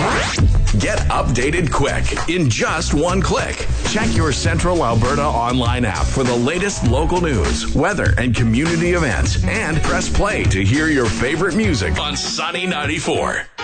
Get updated quick in just one click. Check your Central Alberta online app for the latest local news, weather, and community events, and press play to hear your favorite music on Sunny 94.